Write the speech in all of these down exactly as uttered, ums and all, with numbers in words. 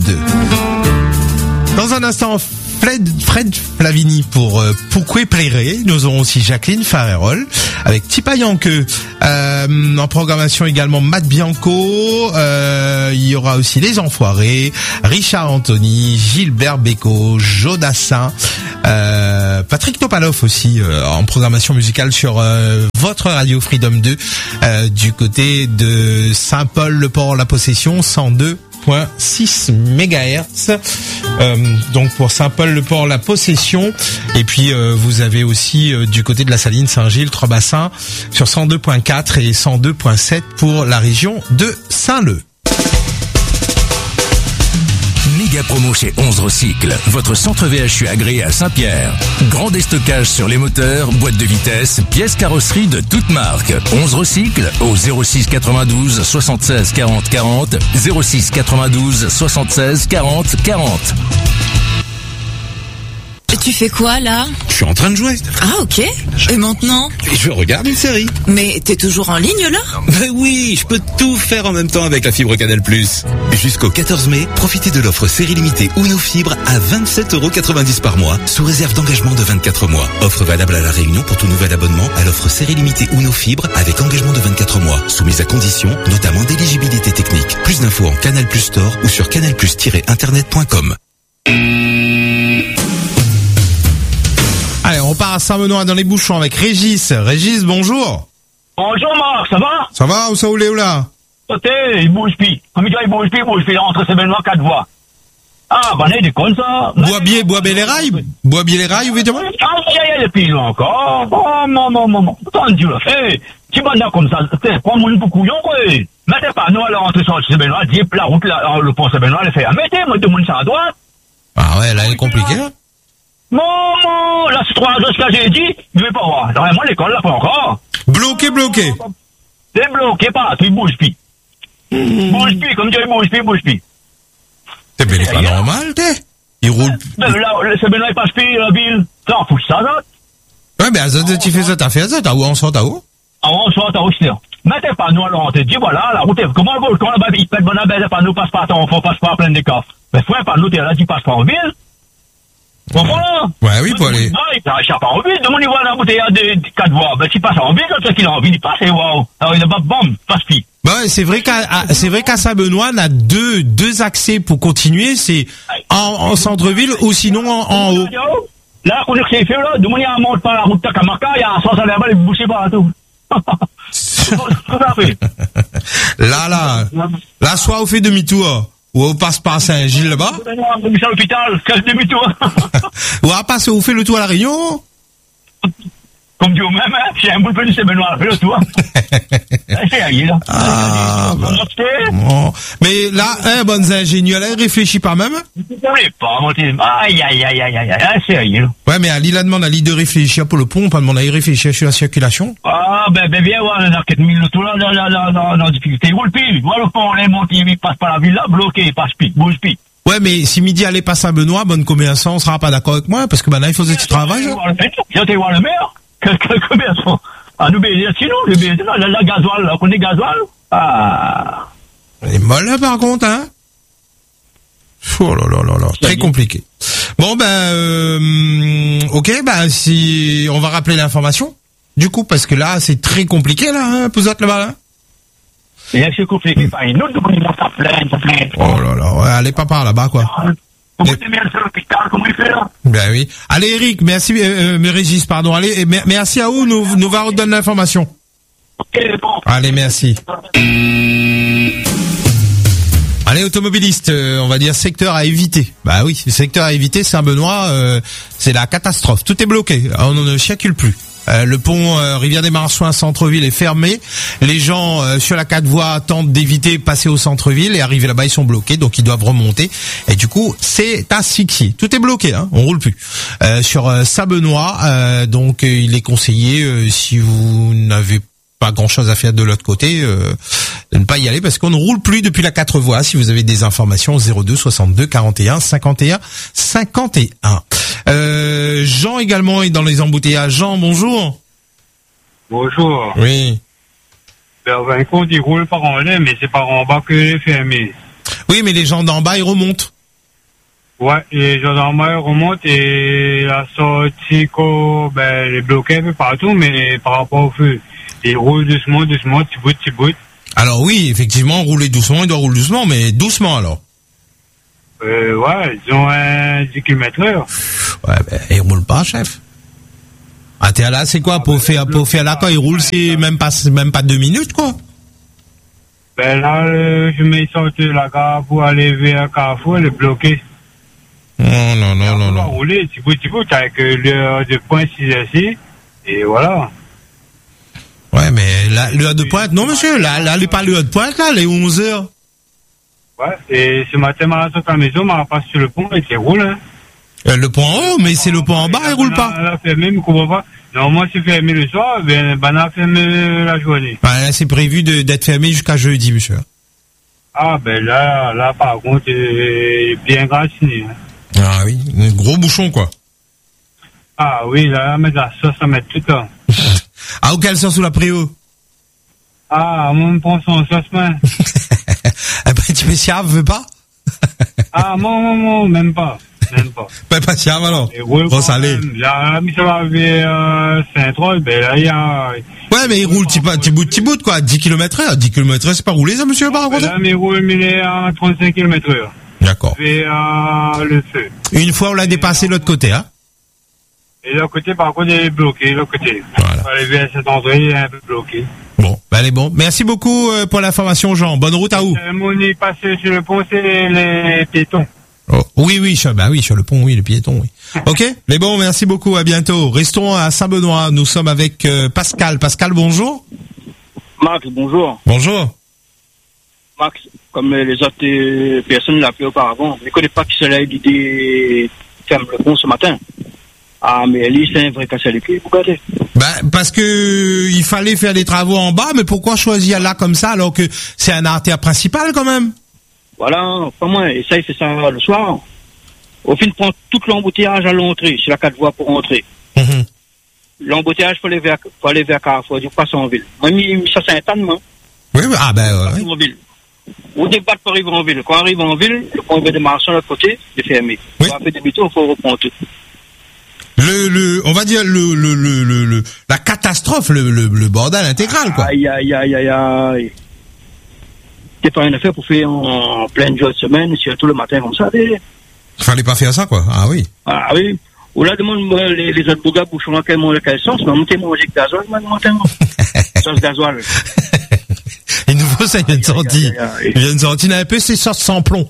deux. Dans un instant, Fred, Fred Flavini pour euh, Pourquoi plairer. Nous aurons aussi Jacqueline Farerol avec Tipa Yanke. Euh, en programmation également Matt Bianco. Euh, il y aura aussi Les Enfoirés, Richard Anthony, Gilbert Bécaud, Jodassin, euh, Patrick Topalov aussi euh, en programmation musicale sur euh, votre radio Freedom deux euh, du côté de Saint-Paul-le-Port-la-Possession cent deux virgule six mégahertz. Euh, donc pour Saint-Paul-le-Port-la-Possession. Et puis euh, vous avez aussi euh, du côté de la Saline Saint-Gilles, Trois-Bassins sur cent deux virgule quatre et cent deux virgule sept pour la région de Saint-Leu. Méga promo chez onze Recycle, votre centre V H U agréé à Saint-Pierre. Grand déstockage sur les moteurs, boîtes de vitesse, pièces carrosserie de toutes marques. onze Recycle au zéro six quatre-vingt-douze soixante-seize quarante quarante, zéro six quatre-vingt-douze soixante-seize quarante quarante. Tu fais quoi là? Je suis en train de jouer. Ah ok. Et maintenant? Je regarde une série. Mais t'es toujours en ligne là? Ben oui, je peux tout faire en même temps avec la fibre Canal plus. Jusqu'au quatorze mai, profitez de l'offre série limitée Uno Fibre à vingt-sept euros quatre-vingt-dix par mois, sous réserve d'engagement de vingt-quatre mois. Offre valable à La Réunion pour tout nouvel abonnement à l'offre série limitée Uno Fibre avec engagement de vingt-quatre mois, soumise à conditions, notamment d'éligibilité technique. Plus d'infos en Canal Plus Store ou sur canal plus tiret internet point com. Allez, on part à Saint-Benoît dans les Bouchons avec Régis. Régis, bonjour. Bonjour Marc, ça va? Ça va ou ça ou là ou là? Côté, il bouge plus. Comme il dit, il bouge plus, il bouge plus. Entre ces Benoît, quatre voies. Ah, ben, il est comme ça. Bois-Bier, Bois-Bier les rails? Bois-Bier les rails, ou évidemment? Ah, il y a les piles encore. Oh, non, non, non, non. Attends, Dieu. Eh, tu vas là comme ça. T'es, prends-moi pour couillon, quoi. Mettez pas, nous, alors, entre ces Benoît, dis, la route, là, le pont Benoît, elle fait, mettez, moi, tout le monde, ça à droite. Ah ouais, là, elle est compliquée, là. Non, non, là, c'est trois heures, ce que j'ai dit, je vais pas voir. Vraiment, l'école, là, pas encore. Bloqué, bloqué. T'es bloqué, pas, tu bouges plus. Bouge plus, comme tu dis, bouge plus, bouge plus. T'es bien pas normal, t'es. Il roule. Là, c'est bien là, il passe plus, la ville. T'en fous ça, là. Ouais, ben, ça, tu fais ça, t'as fait ça, t'as où on sort, t'as où? Ah, on sort, t'as où, c'est là. Mettez pas, nous, alors, on te dit, voilà, la route est, comment on va, comment on va, il pète bon abeille, pas nous, passe pas, on passe pas plein de coffres. Mais faut pas, nous, t'es là, tu passes pas en ville. Bon, voilà. Ouais, oui, pour aller. Il n'arrive pas en ville. De mon niveau, la bouteille de quatre voies. Ben, tu passes en ville, quand il a envie d'y passer, waouh. Alors, il a pas de bombe, passe plus. Bah ouais, c'est vrai qu'à, c'est vrai qu'à Saint-Benoît, on a deux, deux accès pour continuer. C'est en, en centre-ville ou sinon en, en haut. Là, on est que c'est fait, là. De mon niveau, on monte par la route de Takamaka, il y a un sens à l'herbal, il bouge partout. Là, là. Là, soit on fait demi-tour. Ou on passe par Saint-Gilles là-bas. On est à l'hôpital, casse demi-tour. Ou on passe, on fait le tour à la Réunion. Comme Dieu même, hein, j'ai un bout de plus, c'est Benoît, fais le tour. C'est aïe, là. Ah, bah. Bon. Mais là, hein, bonnes ingénieurs, là, il réfléchit pas même. Je ne pas, mon Dieu. Aïe, aïe, aïe, aïe, aïe, aïe, c'est aïe, là. Ouais, mais à Lille, la demande à Lille de réfléchir pour le pont, pas demande à y réfléchir sur la circulation. Ah, ben, ben, viens voir, dans quatre mille, le tour, là, là, là, là, là, là, difficulté. Il roule pile. Voilà le pont, les monte, il passe par la ville, là, bloqué, il passe pile, bouge pile. Ouais, mais si midi allait pas Saint-Benoît, bonne combien de on sera pas d'accord avec moi, parce que maintenant, il faut du travail, là. J'ai été voir le maire. Combien sont? Ah, nous, ben, sinon, le ben, la, la gasoil, là, on est gasoil. Ah. Elle est molle, là, par contre, hein. Oh là là là là, très compliqué. Bon, ben, euh, ok, ben, si, on va rappeler l'information. Du coup, parce que là, c'est très compliqué, là, hein, Pouzotte, là-bas, là. Et c'est compliqué, pas une autre, ça plaint, ça plaint. Oh là là, ouais, allez pas par là-bas, quoi. Comment tu mets sur l'hôpital, comment il fait là? Ben oui. Allez Eric, merci, euh, euh, Régis, pardon. Allez, et mer- merci à vous, nous, nous va redonner l'information. Ok, bon. Allez, merci. Allez, automobiliste, euh, on va dire secteur à éviter. Bah oui, secteur à éviter, Saint-Benoît, euh, c'est la catastrophe. Tout est bloqué, on ne circule plus. Euh, le pont euh, Rivière des Marsouins centre-ville est fermé. Les gens euh, sur la quatre voies tentent d'éviter passer au centre-ville et arriver là-bas ils sont bloqués, donc ils doivent remonter. Et du coup c'est asphyxié. Tout est bloqué, hein, on roule plus. Euh, sur euh, Saint-Benoît, euh, donc euh, il est conseillé euh, si vous n'avez pas grand-chose à faire de l'autre côté, euh, de ne pas y aller parce qu'on ne roule plus depuis la quatre voies. Si vous avez des informations, zéro deux soixante-deux quarante et un cinquante et un cinquante et un. Euh, Jean également est dans les embouteillages. Jean, bonjour. Bonjour. Oui. Ben, en fin de compte, il roule par en l'air, mais c'est par en bas que est fermé. Oui, mais les gens d'en bas, ils remontent. Ouais, les gendarmeries remontent et la sortie, quoi, ben, elle est bloquée un peu partout, mais par rapport au feu, ils roulent doucement, doucement, petit bout, petit bout. Alors oui, effectivement, rouler doucement, il doit rouler doucement, mais doucement alors. Euh, ouais, ils ont un dix kilomètres heure. Ouais, ben, ils roulent pas, chef. Ah, t'es là, c'est quoi, pour faire, pour faire là, quand ils roulent, c'est même pas, c'est même pas deux minutes, quoi. Ben là, euh, je m'ai sorti de la gare pour aller vers Carrefour, elle est bloquée. Non, non, non, non, On va non. rouler, petit bout, petit bout, avec euh, l'heure de pointe six ici, et voilà. Ouais, mais là, l'heure de pointe, non, monsieur, là, là, elle est pas l'heure de pointe, là, les onze heures. Ouais, et ce matin, ma sorti à la maison, m'a passé sur le pont, et c'est roule, hein. Euh, le pont en haut, mais c'est le pont en bas, il roule pas. Elle a fermé, me couvre pas. Normalement, c'est fermé le soir, ben, ben, elle a fermé la journée. Ouais, là, c'est prévu de, d'être fermé jusqu'à jeudi, monsieur. Ah, ben là, là, par contre, c'est bien gratiné, hein. Ah oui, un gros bouchon, quoi. Ah oui, là, mais la sauce, ça met tout le temps. Ah, auquel sens sous la préau? Ah, moi, me prend son sauce, man. Un petit spécial, veut pas? Ah, non, non, non, même pas. Même pas. Pas pas siam, alors. Et roule Bon, quand ça allait. même. Là, mais ça va arriver, euh, Saint-Troll, ben là, il y a... Ouais, mais il roule petit pas- petit bout de petit bout, quoi. dix kilomètres heure. dix kilomètres heure, c'est pas roulé, ça, monsieur, par Ben contre? là, mais il roule, mais il est à trente-cinq kilomètres heure. D'accord. Et, euh, le feu. Une fois, on l'a dépassé de l'autre côté, hein. Et l'autre côté, par contre, il est bloqué, l'autre côté. Voilà. Pour arriver à cet endroit, il est un peu bloqué. Bon, ben, elle est bon. Merci beaucoup, euh, pour l'information, Jean. Bonne route à vous. Le monde est passé sur le pont, c'est les, les piétons. Oh, oui, oui, sur, bah oui, sur le pont, oui, les piétons, oui. Ok, les bons, merci beaucoup, à bientôt. Restons à Saint-Benoît, nous sommes avec euh, Pascal. Pascal, bonjour. Max, bonjour. Bonjour. Max, comme les autres euh, personnes l'appelaient auparavant, je ne connais pas qui c'est là l'idée de fermer le pont ce matin. Ah, mais lui, c'est un vrai casse à les pieds, pourquoi t'es Ben, parce que il fallait faire des travaux en bas, mais pourquoi choisir là comme ça alors que c'est un artère principal quand même? Voilà, pas moins. Et ça, il fait ça le soir. Au fin, il prend tout l'embouteillage à l'entrée, sur la quatre voies pour entrer. Mm-hmm. L'embouteillage pour aller vers, pour aller vers Carrefour, du passe en ville. Moi, ça, c'est un tannement. Oui, oui, ah ben, ouais. En ville. On débat pour arriver en ville. Quand on arrive en ville, le pont de démarration de l'autre côté, c'est fermé. Oui. On va faire demi-tour, il faut reprendre tout. Le, le, on va dire le, le, le, le, le- la catastrophe, le, le, le bordel intégral, quoi. Aïe, aïe, aïe, aïe, aïe. C'est pas rien à faire pour faire en, en pleine joie de semaine, surtout le matin comme ça. Et... Fallait pas faire ça, quoi. Ah oui. Ah oui. Ou là, demande les, les autres bougas bouchons à quel moment, quel sens, mais on manger avec gasoil, maintenant, maintenant. Sauce gasoil. Et nouveau, ça, il vient de sortir. aïe, aïe, aïe. Il vient de sortir. Il n'avait pas ces sortes sans plomb.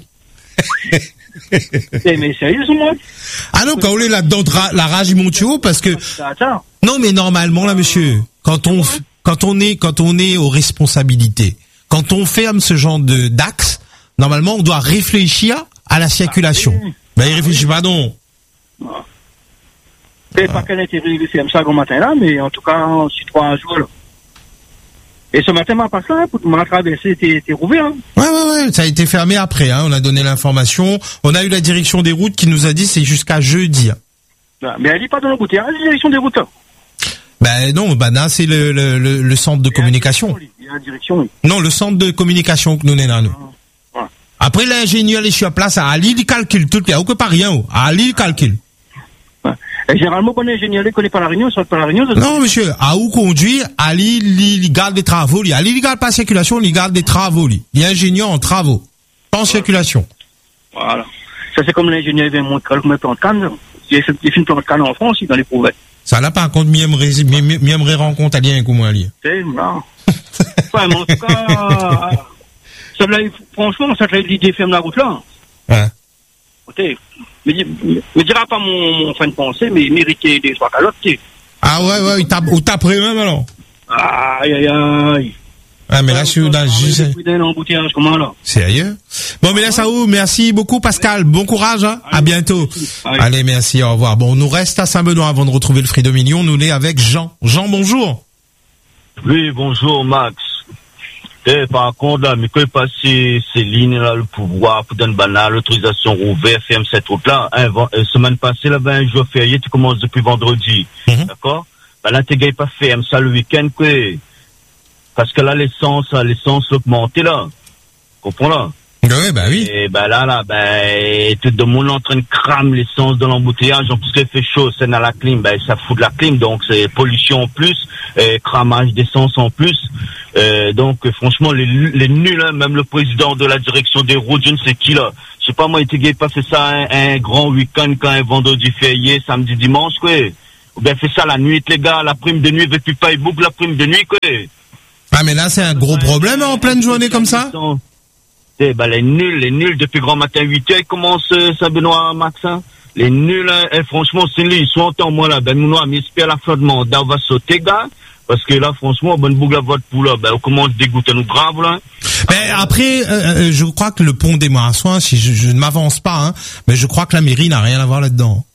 Eh, mais sérieux, moi? Ah non, quand on est là-dedans, dra- la rage, il monte haut parce que, Attends. non, mais normalement, là, monsieur, quand on, f- quand on est, quand on est aux responsabilités, quand on ferme ce genre de, d'axe, normalement, on doit réfléchir à la circulation. oui. Ben, il réfléchit pas, non. Je sais pas quel intérêt il fait comme ça le matin là, mais en tout cas, c'est trois jours là. Et ce matin, m'a passé là, pour me traverser, t'es, t'es rouvert, hein. Ouais, ouais, ouais, ça a été fermé après, hein. On a donné l'information. On a eu la direction des routes qui nous a dit c'est jusqu'à jeudi. Ah, mais elle n'est pas dans le bouteillage, la direction des routes là. Ben non, ben là, c'est le, le, le, le centre de communication. Il y a la direction, oui. Non, le centre de communication que nous n'est là, nous. Ouais. Après, l'ingénieur est sur place, à Ali, il calcule tout, il n'y a aucun pas rien, oh. À Ali, il calcule. Ouais. Et généralement, bon ingénieur, il connaît pas la réunion, il sort pas la réunion. ça- Non, monsieur, à où conduire, Ali, il, il garde des travaux, lui. Ali, il garde pas la circulation, il garde des travaux, lui. Il est ingénieur en travaux. Pas en circulation. Voilà. Ça, c'est comme l'ingénieur, il vient montrer comment il plante canne. Il fait il fait une plante canne en France, il dans les prouvettes. Ça là, par contre, m'aimerait rencontrer alien avec moi, Ali. C'est, non. Ouais, mais en tout cas, ça, là, franchement, ça, là, l'idée ferme la route là. Ouais. Écoutez, me, di- me dira pas mon, mon fin de pensée, mais mériter des trois calottes, tu sais. Ah ouais, ouais, il tape, ou taperait même, alors. Aïe, aïe, aïe. Ah, mais là, je suis dans, je- D'un embouteillage, comment là? sérieux? Bon, mais là, ça où? Merci beaucoup, Pascal. Bon courage, hein. À bientôt. Allez. Allez, merci, au revoir. Bon, on nous reste à Saint-Benoît avant de retrouver le Fridomignon. Nous l'est avec Jean. Jean, bonjour. Oui, bonjour Max. Eh, par contre, là, mais que passer ces lignes-là, le pouvoir, pour donner banal, l'autorisation ouverte, ferme cette route-là, hein, ven- euh, semaine passée, là, ben, un jour férié, tu commences depuis vendredi. Mhm. D'accord? Ben, là, t'es pas ferme ça le week-end, quoi. Parce que là, l'essence, là, l'essence augmentée, là. Comprends, là? Ouais, bah oui. Et bah là, là, bah, tout le monde est en train de cramer l'essence de l'embouteillage. En plus, il fait chaud, c'est dans la clim, bah, ça fout de la clim, donc c'est pollution en plus, et cramage d'essence en plus. Euh, donc, franchement, les, les nuls, hein, même le président de la direction des routes, je ne sais qui là. Je sais pas, moi, il était pas fait ça un, un grand week-end quand un vendredi férié, samedi, dimanche, quoi. Ou bien fait ça la nuit, les gars, la prime de nuit, avec plus pas boucle la prime de nuit, quoi. Ah, mais là, c'est un gros problème, hein, en pleine journée comme ça? Eh ben, les nuls, les nuls, depuis grand matin huit heures, ils commencent, euh, Saint-Benoît, Max, hein. Les nuls, hein, et franchement, c'est lui, ils sont en temps, moi, là, ben, nous, on m'espère la fin de mandat, on va sauter, gars. Parce que là, franchement, bonne boucle à votre poule, là, ben, on commence à dégoûter nous grave, là. Mais après, euh, je crois que le pont des Marsouins, si je, je ne m'avance pas, hein, mais je crois que la mairie n'a rien à voir là-dedans.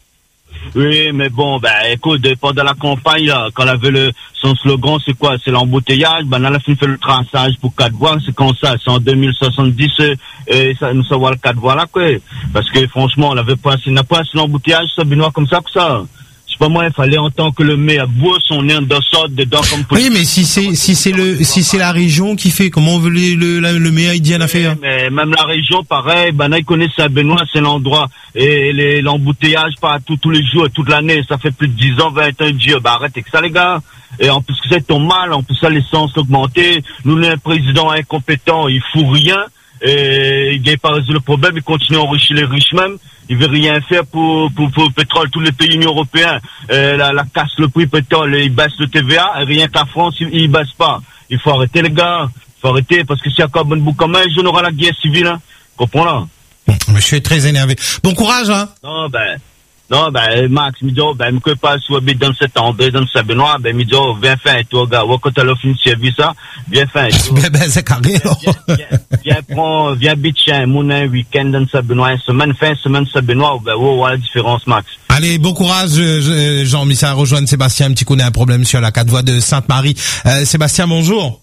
Oui, mais bon, ben, écoute, pendant la campagne, là, quand elle avait le, son slogan, c'est quoi? C'est l'embouteillage. Ben, elle a fait le traçage pour quatre voies. C'est comme ça. C'est en deux mille soixante-dix, euh, ça, nous savoir le quatre voies là, quoi. Parce que, franchement, on avait pas assez, n'a pas assez l'embouteillage, ça, Benoît, comme ça, que ça. C'est pas moi, il fallait en tant que le maire boit son nez de sorte dedans comme oui, mais si c'est, si c'est le, si c'est la région qui fait, comment on veut le, le, le maire, il dit à la faire? Mais même la région, pareil, ben, là, ils connaissent ça, Benoît, c'est l'endroit. Et les, l'embouteillage, pas tous, tous les jours, toute l'année, ça fait plus de dix ans, vingt ans, Dieu, bah, arrêtez que ça, les gars. Et en plus que c'est ton mal, en plus ça, l'essence augmentée. Nous, le président incompétent, il fout rien. Et il n'a pas résolu le problème, il continue à enrichir les riches même. Il veut rien faire pour, pour, pour le pétrole. Tous les pays union européens, euh, la, la casse le prix pétrole, il baisse le T V A, et rien qu'à France, il, il baisse pas. Il faut arrêter, les gars. Il faut arrêter, parce que si y a encore bonne boucle comme un, on aura la guerre civile, hein. Comprends-là? Mais je suis très énervé. Bon courage, hein. Non, ben, non, ben, Max, me dit, oh, ben, me que pas soit dans cet André, dans Saint-Benoît, ben, me dit, oh, viens faire un tour, gars. Quand t'as l'offre de service, ça, viens faire un tour. Ben, ben, c'est carré, viens, viens, viens, prends, viens bitcher un mon un week-end dans Saint-Benoît, une semaine, fin semaine Saint-Benoît, ben, oh, voilà la différence, Max. Allez, bon courage, Jean-Michel, à rejoindre Sébastien, un petit coup, on a un problème sur la quatre voies de Sainte-Marie. Euh, Sébastien, bonjour.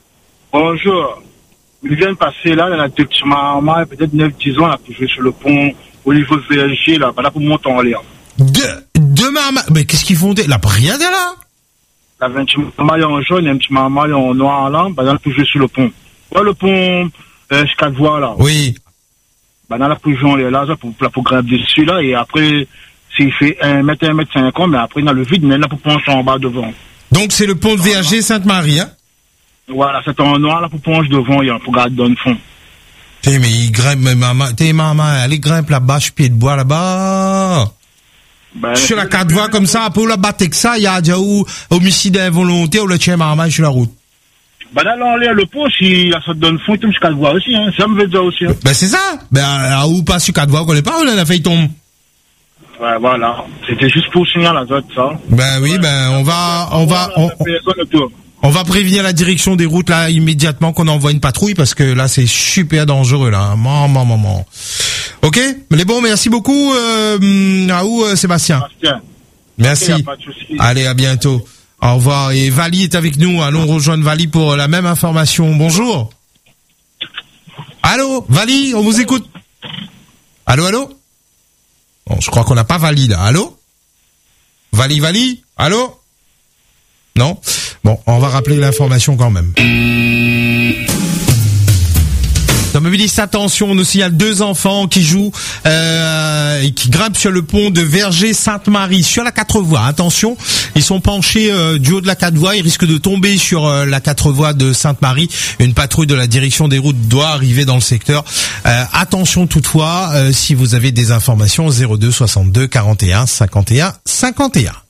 Bonjour. Il vient de passer là, dans la petite maman, peut-être neuf dix ans, là, pour jouer sur le pont, au niveau de V L G, là, là, pour monter en l'air. De, demain, mais qu'est-ce qu'ils font? La rien de là? La un petit maillot en jaune et un petit maillot en noir, là, bah, là, pour jouer sur le pont. Là, le pont, euh, quatre voies, là. Oui. Bah, là, pour jouer en l'air, là, pour, pour, pour grimper dessus, là, et après, s'il fait un mètre, un mètre cinquante, mais après, dans le vide, mais là, pour pencher en bas devant. Donc, c'est le pont de V H G Sainte-Marie, hein? Voilà, c'est en noir, là, pour pencher devant, il pour garder dans le fond. T'es, mais il grimpe, mais maman, t'es maman, allez, grimpe là-bas, je pied de bois là-bas. Ben, sur la quatre voies comme ça, pour la battre que ça, il y a déjà eu homicide involontaire ou le tien maman sur la route. Ben là, là, le pont, si la sorte donne fond, il tombe sur quatre voies aussi, hein. Ça me veut dire aussi, hein. Ben c'est ça. Ben, à où pas sur quatre voies, on connaît pas, on a fait tomber. Ouais, voilà. C'était juste pour signaler la zone, ça. Ben oui, ben, on va, on va, on, on va prévenir la direction des routes, là, immédiatement qu'on envoie une patrouille, parce que là, c'est super dangereux, là. Maman, maman. Ok? Mais bon, merci beaucoup, euh, à où, euh, Sébastien? Sébastien. Merci. Okay, allez, à bientôt. Au revoir. Et Vali est avec nous. Allons rejoindre Vali pour la même information. Bonjour. Allô, Vali, on vous écoute. Allô, allô? Bon, je crois qu'on n'a pas Vali, là. Allô? Vali, Vali? Allô? Non? Bon, on va rappeler l'information quand même. Automobiliste, attention, nous signale deux enfants qui jouent euh, et qui grimpent sur le pont de Verger-Sainte-Marie sur la quatre voies. Attention, ils sont penchés euh, du haut de la quatre voies, ils risquent de tomber sur euh, la quatre voies de Sainte-Marie. Une patrouille de la direction des routes doit arriver dans le secteur. Euh, attention toutefois, euh, si vous avez des informations, zéro deux soixante-deux quarante et un cinquante et un cinquante et un.